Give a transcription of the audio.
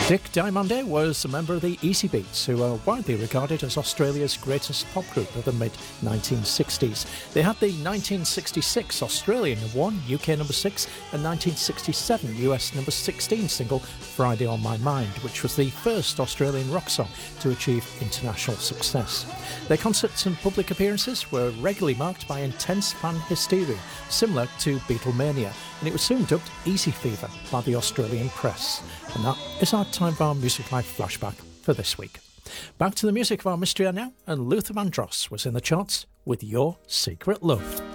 Dick Diamandé was a member of the Easy Beats, who are widely regarded as Australia's greatest pop group of the mid-1960s. They had the 1966 Australian number 1, UK number 6, and 1967 US number 16 single Friday on My Mind, which was the first Australian rock song to achieve international success. Their concerts and public appearances were regularly marked by intense fan hysteria, similar to Beatlemania, and it was soon dubbed Easy Fever by the Australian press. And that is our Time for our Music Live flashback for this week. Back to the music of our mystery now, and Luther Vandross was in the charts with Your Secret Love.